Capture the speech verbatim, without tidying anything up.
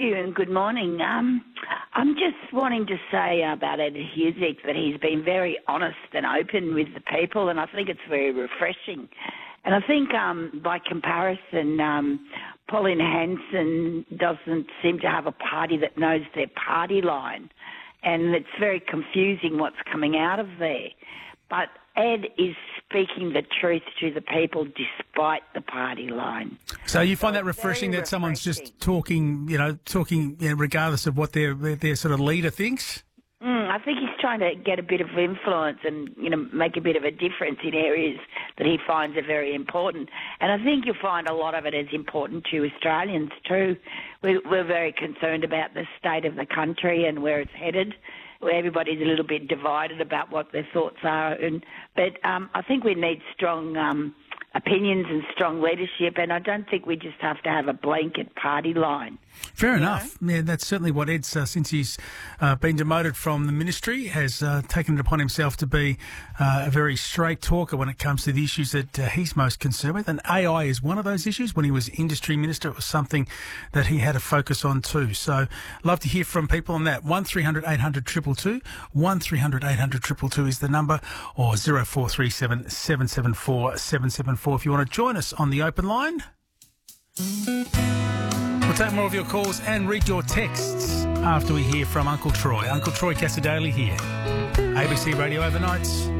you and good morning. Um, I'm just wanting to say about Ed Husic that he's been very honest and open with the people, and I think it's very refreshing. And I think um, by comparison, um, Pauline Hanson doesn't seem to have a party that knows their party line, and it's very confusing what's coming out of there. But Ed is speaking the truth to the people despite the party line. So you find So that refreshing very that someone's refreshing. just talking, you know, talking you know, regardless of what their, their their sort of leader thinks? Mm, I think he's trying to get a bit of influence and, you know, make a bit of a difference in areas that he finds are very important. And I think you'll find a lot of it is important to Australians too. We're, we're very concerned about the state of the country and where it's headed. Where everybody's a little bit divided about what their thoughts are. And But um, I think we need strong um, opinions and strong leadership, and I don't think we just have to have a blanket party line. Fair enough. Yeah, that's certainly what Ed's, uh, since he's uh, been demoted from the ministry, has uh, taken it upon himself to be uh, a very straight talker when it comes to the issues that uh, he's most concerned with. And A I is one of those issues. When he was industry minister, it was something that he had a focus on too. So love to hear from people on that. one three hundred eight hundred two two two, one three hundred eight hundred two two two is the number, or zero four three seven seven seven four seven seven four if you want to join us on the open line. We'll take more of your calls and read your texts after we hear from Uncle Troy. Uncle Troy Casadali here. A B C Radio Overnights.